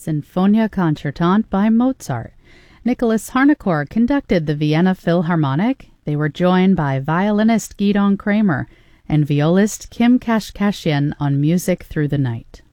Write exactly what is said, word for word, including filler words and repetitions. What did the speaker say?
Sinfonia Concertante by Mozart. Nicholas Harnoncourt conducted the Vienna Philharmonic. They were joined by violinist Gidon Kramer and violist Kim Kashkashian on Music Through the Night.